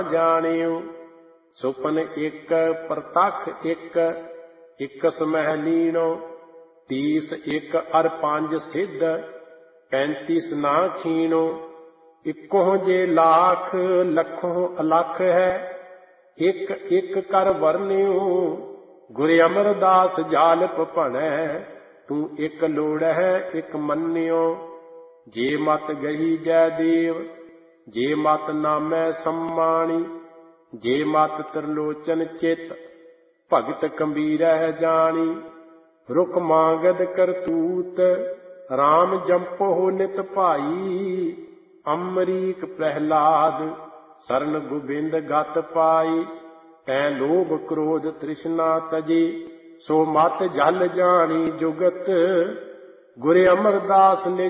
ਜਾਣਿਓ। ਸੁਪਨ ਇੱਕ ਪ੍ਰਤੱਖ ਇੱਕ, ਇਕਸ ਮਹਿ ਲੀਣੋ। 30 ਇੱਕ ਅਰ 5 ਸਿੱਧ, 35 ਨਾ ਖੀਣੋ। ਇੱਕੋ ਜੇ ਲਾਖ ਲੱਖੋਂ ਅਲਖ ਹੈ, ਇੱਕ ਇੱਕ ਕਰ ਵਰਨਿਓ। ਗੁਰ ਅਮਰਦਾਸ ਜਾਲਪ ਭਣੈ, ਤੂੰ ਇੱਕ ਲੋੜਹਿ ਇੱਕ ਮੰਨਿਓ। ਜੇ ਮਤ ਗਹੀ ਜੈ ਦੇਵ, ਜੇ ਮਤ ਨਾਮੈ ਸੰਮਾਣੀ। ਜੇ ਮਤ ਤ੍ਰਿਲੋਚਨ ਚਿਤ, ਭਗਤ ਕਬੀਰਹਿ ਜਾਣੀ। ਰੁਕ ਮਾਂਗਦ ਕਰਤੂਤ, ਰਾਮ ਜੰਪੋ ਨਿਤ ਭਾਈ। ਅੰਮਰੀਕ ਪ੍ਰਹਿਲਾਦ, ਸਰਨ ਗੋਬਿੰਦ ਗਤ ਪਾਈ। ਤੈ ਲੋਭ ਕ੍ਰੋਧ ਤ੍ਰਿਸ਼ਨਾ ਤਜੇ, ਸੋ ਮਤ ਜਲ ਜਾਣੀ ਜੁਗਤ। ਗੁਰ ਅਮਰਦਾਸ ਨਿਜ